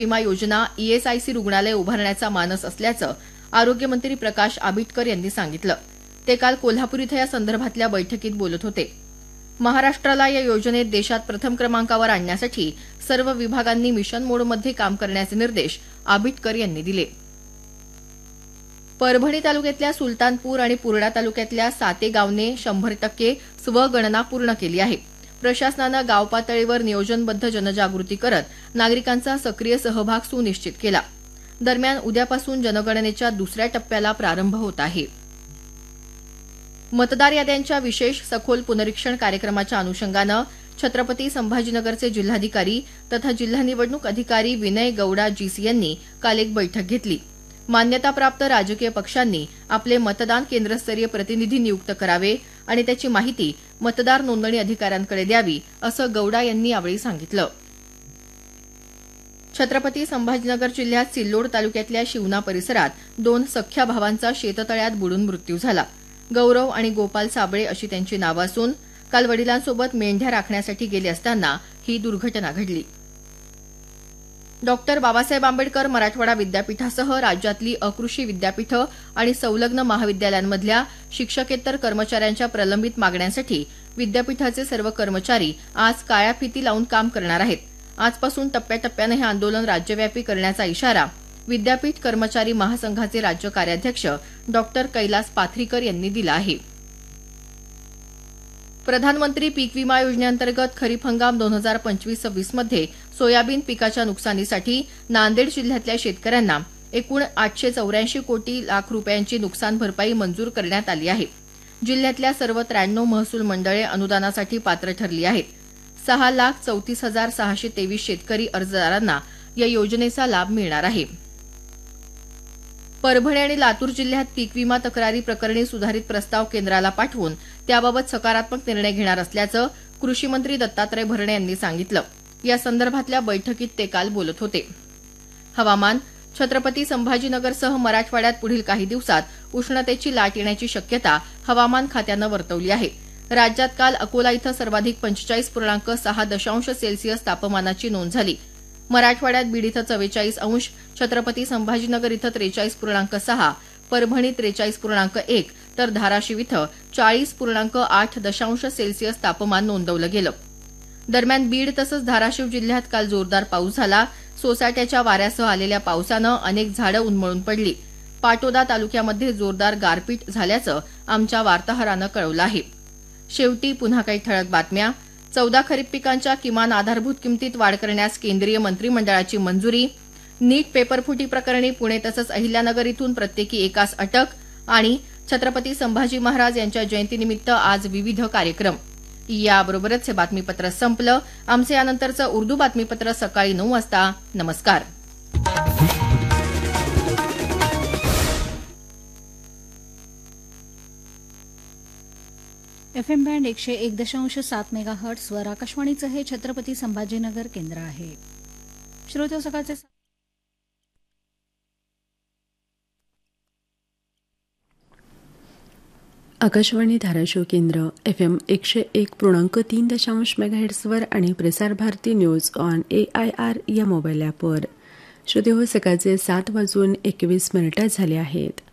विमा योजना, ईएसआयसी रुग्णालय उभारण्याचा मानस असल्याचं आरोग्यमंत्री प्रकाश आंबेडकर यांनी सांगितलं. ते काल कोल्हापूर इथं या संदर्भातल्या बैठकीत बोलत होते. महाराष्ट्राला या योजनेत देशात प्रथम क्रमांकावर आणण्यासाठी सर्व विभागांनी मिशन मोडमध्ये काम करण्याचे निर्देश आंबेडकर यांनी दिले. परभणी तालुक्यातल्या सुलतानपूर आणि पूर्णा तालुक्यातल्या साते गावने 100% स्वगणना पूर्ण केली आहे. प्रशासनानं गाव पातळीवर नियोजनबद्ध जनजागृती करत नागरिकांचा सक्रिय सहभाग सुनिश्चित केला. दरम्यान उद्यापासून जनगणनेच्या दुसऱ्या टप्प्याला प्रारंभ होत आहे. मतदार याद्यांच्या विशेष सखोल पुनरीक्षण कार्यक्रमाच्या अनुषंगानं छत्रपती संभाजीनगरचे जिल्हाधिकारी तथा जिल्हा निवडणूक अधिकारी विनय गौडा जीसी यांनी काल एक बैठक घेतली. मान्यताप्राप्त राजकीय पक्षांनी आपले मतदान केंद्रस्तरीय प्रतिनिधी नियुक्त करावे आणि त्याची माहिती मतदार नोंदणी अधिकाऱ्यांकडे द्यावी, असं गौडा यांनी यावेळी सांगितलं. छत्रपती संभाजीनगर जिल्ह्यात सिल्लोड तालुक्यातल्या शिवना परिसरात 2 सख्ख्या भावांचा शेततळ्यात बुडून मृत्यू झाला. गौरव आणि गोपाल साबळे अशी त्यांची नावं असून काल वडिलांसोबत मेंढ्या राखण्यासाठी गेले असताना ही दुर्घटना घडली. डॉक्टर बाबासाहेब आंबेडकर मराठवाडा विद्यापीठासह राज्यातली अकृषी विद्यापीठं आणि संलग्न महाविद्यालयांमधल्या शिक्षकेतर कर्मचाऱ्यांच्या प्रलंबित मागण्यांसाठी विद्यापीठाचे सर्व कर्मचारी आज काळ्या फिती लावून काम करणार आहेत. आजपासून टप्प्याटप्प्यानं हे आंदोलन राज्यव्यापी करण्याचा इशारा विद्यापीठ कर्मचारी महासंघाचे राज्य कार्याध्यक्ष डॉक्टर कैलास पाथरीकर यांनी दिला आहे. प्रधानमंत्री पीक विमा योजनेअंतर्गत खरीप हंगाम 2025-26 मध्ये सोयाबीन पिकाच्या नुकसानीसाठी नांदेड जिल्ह्यातल्या शेतकऱ्यांना एकूण 884 कोटी लाख रुपयांची नुकसान भरपाई मंजूर करण्यात आली आहे. जिल्ह्यातल्या सर्व 93 महसूल मंडळे अनुदानासाठी पात्र ठरली आहेत. 6,34,623 शेतकरी अर्जदारांना या योजनेचा लाभ मिळणार आहे. परभणी आणि लातूर जिल्ह्यात पीक विमा तक्रारी प्रकरणी सुधारित प्रस्ताव केंद्राला पाठवून त्याबाबत सकारात्मक निर्णय घेणार असल्याचं कृषी मंत्री दत्तात्रय भरणे यांनी सांगितलं. या संदर्भातल्या बैठकीत ते काल बोलत होते. हवामान. छत्रपती संभाजीनगरसह मराठवाड्यात पुढील काही दिवसात उष्णतेची लाट येण्याची शक्यता हवामान खात्यानं वर्तवली आहे. राज्यात काल अकोला इथं सर्वाधिक 45.6 सेल्सिअस तापमानाची नोंद झाली. मराठवाड्यात बीड इथं 44°, छत्रपती संभाजीनगर इथं 43.6, परभणी 43.1 तर धाराशिव इथं 40.8 सेल्सिअस तापमान नोंदवलं गेलं. दरम्यान बीड तसंच धाराशिव जिल्ह्यात काल जोरदार पाऊस झाला. सोसाट्याच्या वाऱ्यासह आलेल्या पावसानं अनेक झाडं उन्मळून पडली. पाटोदा तालुक्यामध्ये जोरदार गारपीट झाल्याचं आमच्या वार्ताहरानं कळवलं आहे. शेवटी पुन्हा काही ठळक बातम्या. 14 खरीप पिकांच्या किमान आधारभूत किमतीत वाढ करण्यास केंद्रीय मंत्रिमंडळाची मंजुरी. नीट पेपरफुटी प्रकरणी पुणे तसंच अहिल्यानगर इथून प्रत्येकी एकास अटक. आणि छत्रपती संभाजी महाराज यांच्या जयंतीनिमित्त आज विविध कार्यक्रम. याबरोबरच हे बातमीपत्र संपलं. आमचं यानंतरचं उर्दू बातमीपत्र सकाळी 9 वाजता. नमस्कार. FM बँड 101.7 मेगाहर्ट्झवर आकाशवाणीचं हे छत्रपती संभाजीनगर केंद्र आहे. श्रोते सकाळचे आकाशवाणी धाराशिव केंद्र FM 101.3 मेगाहर्ट्झवर आणि Prasar Bharati news on AIR या मोबाईल ॲपवर. श्रोते हो, सकाळचे 7:21 झाले आहेत.